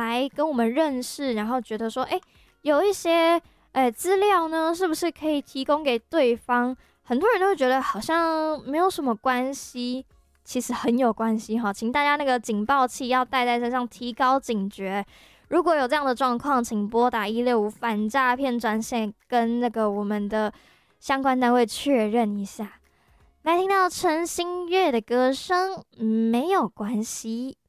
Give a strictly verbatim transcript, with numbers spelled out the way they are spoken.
来跟我们认识，然后觉得说，哎，有一些哎资料呢，是不是可以提供给对方？很多人都会觉得好像没有什么关系，其实很有关系哈，请大家那个警报器要带在身上，提高警觉。如果有这样的状况，请拨打一六五反诈骗专线，跟那个我们的相关单位确认一下。来听到陈星月的歌声，没有关系。